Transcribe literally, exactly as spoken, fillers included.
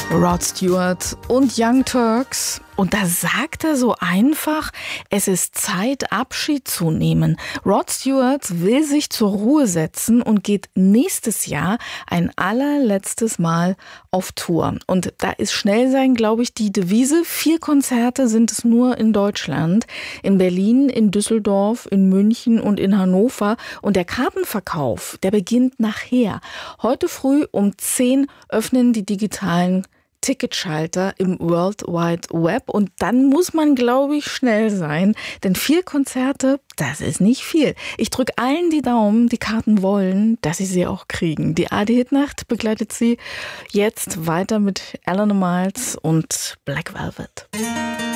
Rod Stewart und Young Turks. Und da sagt er so einfach, es ist Zeit, Abschied zu nehmen. Rod Stewart will sich zur Ruhe setzen und geht nächstes Jahr ein allerletztes Mal auf Tour. Und da ist schnell sein, glaube ich, die Devise. Vier Konzerte sind es nur in Deutschland. In Berlin, in Düsseldorf, in München und in Hannover. Und der Kartenverkauf, der beginnt nachher. Heute früh um zehn öffnen die digitalen Ticketschalter im World Wide Web und dann muss man, glaube ich, schnell sein, denn vier Konzerte, das ist nicht viel. Ich drücke allen die Daumen, die Karten wollen, dass sie sie auch kriegen. Die A R D-Hitnacht begleitet sie jetzt weiter mit Alan Miles und Black Velvet.